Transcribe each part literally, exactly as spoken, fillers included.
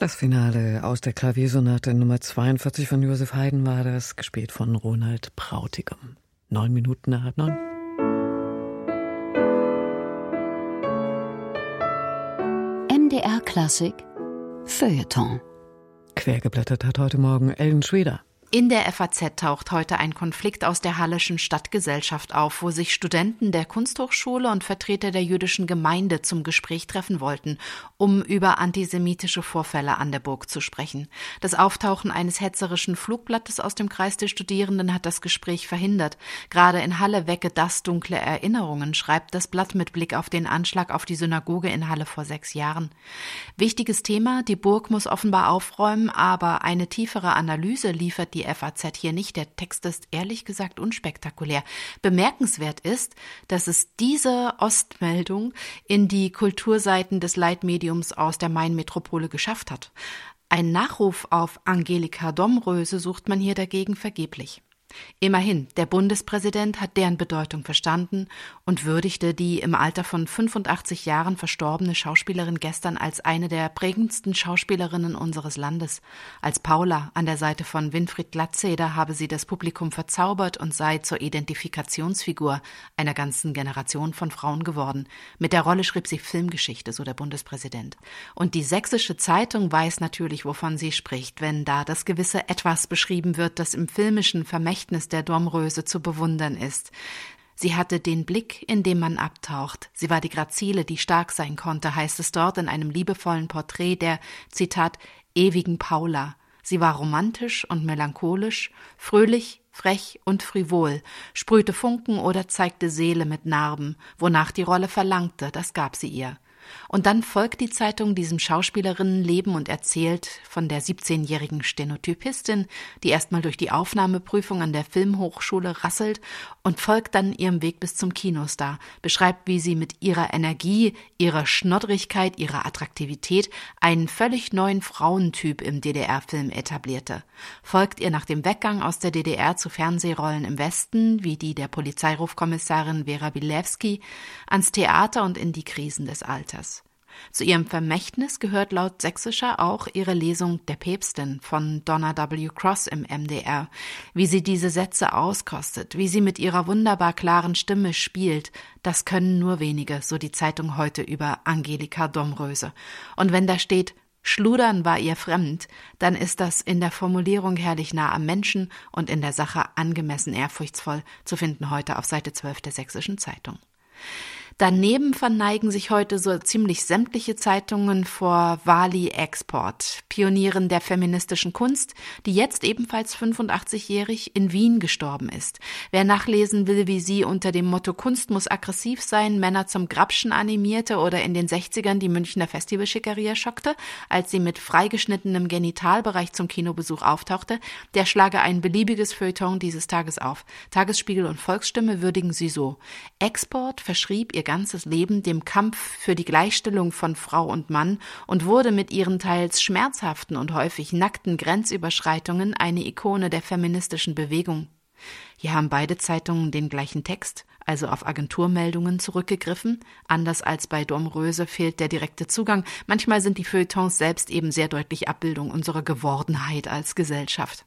Das Finale aus der Klaviersonate Nummer zweiundvierzig von Joseph Haydn war das, gespielt von Ronald Brautigam. Neun Minuten nach halb neun. M D R Klassik Feuilleton. Quergeblättert hat heute Morgen Ellen Schweder. In der F A Z taucht heute ein Konflikt aus der Halleschen Stadtgesellschaft auf, wo sich Studenten der Kunsthochschule und Vertreter der jüdischen Gemeinde zum Gespräch treffen wollten, um über antisemitische Vorfälle an der Burg zu sprechen. Das Auftauchen eines hetzerischen Flugblattes aus dem Kreis der Studierenden hat das Gespräch verhindert. Gerade in Halle wecke das dunkle Erinnerungen, schreibt das Blatt mit Blick auf den Anschlag auf die Synagoge in Halle vor sechs Jahren. Wichtiges Thema, die Burg muss offenbar aufräumen, aber eine tiefere Analyse liefert die F A Z hier nicht. Der Text ist ehrlich gesagt unspektakulär. Bemerkenswert ist, dass es diese Ostmeldung in die Kulturseiten des Leitmediums aus der Main-Metropole geschafft hat. Ein Nachruf auf Angelika Domröse sucht man hier dagegen vergeblich. Immerhin, der Bundespräsident hat deren Bedeutung verstanden und würdigte die im Alter von fünfundachtzig Jahren verstorbene Schauspielerin gestern als eine der prägendsten Schauspielerinnen unseres Landes. Als Paula an der Seite von Winfried Glatzeder habe sie das Publikum verzaubert und sei zur Identifikationsfigur einer ganzen Generation von Frauen geworden. Mit der Rolle schrieb sie Filmgeschichte, so der Bundespräsident. Und die Sächsische Zeitung weiß natürlich, wovon sie spricht, wenn da das gewisse Etwas beschrieben wird, das im filmischen Vermächtnis der Domröse zu bewundern ist. Sie hatte den Blick, in dem man abtaucht. Sie war die Grazile, die stark sein konnte, heißt es dort in einem liebevollen Porträt der, Zitat, ewigen Paula. Sie war romantisch und melancholisch, fröhlich, frech und frivol, sprühte Funken oder zeigte Seele mit Narben, wonach die Rolle verlangte, das gab sie ihr. Und dann folgt die Zeitung diesem Schauspielerinnenleben und erzählt von der siebzehnjährigen Stenotypistin, die erstmal durch die Aufnahmeprüfung an der Filmhochschule rasselt und folgt dann ihrem Weg bis zum Kinostar, beschreibt, wie sie mit ihrer Energie, ihrer Schnoddrigkeit, ihrer Attraktivität einen völlig neuen Frauentyp im D D R-Film etablierte. Folgt ihr nach dem Weggang aus der D D R zu Fernsehrollen im Westen, wie die der Polizeirufkommissarin Vera Bilewski, ans Theater und in die Krisen des Alters. Zu ihrem Vermächtnis gehört laut Sächsischer auch ihre Lesung Der Päpstin von Donna W. Cross im M D R. Wie sie diese Sätze auskostet, wie sie mit ihrer wunderbar klaren Stimme spielt, das können nur wenige, so die Zeitung heute über Angelika Domröse. Und wenn da steht, Schludern war ihr fremd, dann ist das in der Formulierung herrlich nah am Menschen und in der Sache angemessen ehrfurchtsvoll zu finden heute auf Seite zwölf der Sächsischen Zeitung. Daneben verneigen sich heute so ziemlich sämtliche Zeitungen vor Wali Export, Pionierin der feministischen Kunst, die jetzt ebenfalls fünfundachtzigjährig in Wien gestorben ist. Wer nachlesen will, wie sie unter dem Motto Kunst muss aggressiv sein, Männer zum Grapschen animierte oder in den sechzigern die Münchner Festivalschickeria schockte, als sie mit freigeschnittenem Genitalbereich zum Kinobesuch auftauchte, der schlage ein beliebiges Feuilleton dieses Tages auf. Tagesspiegel und Volksstimme würdigen sie so: Export verschrieb ihr ganzes Leben dem Kampf für die Gleichstellung von Frau und Mann und wurde mit ihren teils schmerzhaften und häufig nackten Grenzüberschreitungen eine Ikone der feministischen Bewegung. Hier haben beide Zeitungen den gleichen Text, also auf Agenturmeldungen zurückgegriffen. Anders als bei Domröse fehlt der direkte Zugang. Manchmal sind die Feuilletons selbst eben sehr deutlich Abbildung unserer Gewordenheit als Gesellschaft.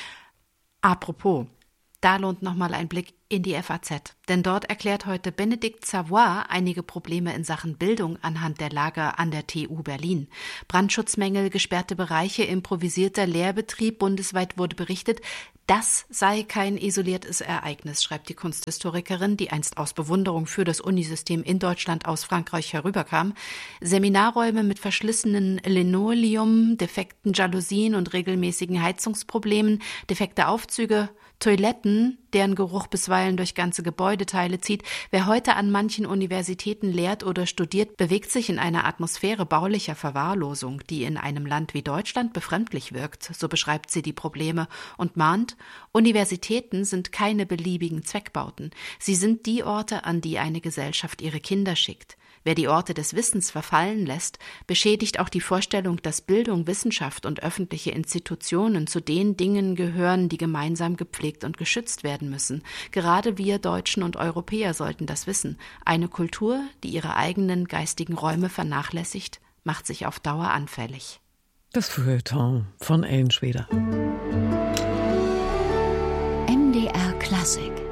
Apropos, da lohnt nochmal ein Blick in die F A Z, denn dort erklärt heute Benedikt Savoy einige Probleme in Sachen Bildung anhand der Lage an der T U Berlin. Brandschutzmängel, gesperrte Bereiche, improvisierter Lehrbetrieb, bundesweit wurde berichtet, das sei kein isoliertes Ereignis, schreibt die Kunsthistorikerin, die einst aus Bewunderung für das Unisystem in Deutschland aus Frankreich herüberkam. Seminarräume mit verschlissenen Linoleum, defekten Jalousien und regelmäßigen Heizungsproblemen, defekte Aufzüge, Toiletten, deren Geruch bisweilen durch ganze Gebäudeteile zieht. Wer heute an manchen Universitäten lehrt oder studiert, bewegt sich in einer Atmosphäre baulicher Verwahrlosung, die in einem Land wie Deutschland befremdlich wirkt, so beschreibt sie die Probleme und mahnt, Universitäten sind keine beliebigen Zweckbauten. Sie sind die Orte, an die eine Gesellschaft ihre Kinder schickt. Wer die Orte des Wissens verfallen lässt, beschädigt auch die Vorstellung, dass Bildung, Wissenschaft und öffentliche Institutionen zu den Dingen gehören, die gemeinsam gepflegt und geschützt werden müssen. Gerade wir Deutschen und Europäer sollten das wissen. Eine Kultur, die ihre eigenen geistigen Räume vernachlässigt, macht sich auf Dauer anfällig. Das Feuilleton von Ellen Schweder. M D R Klassik.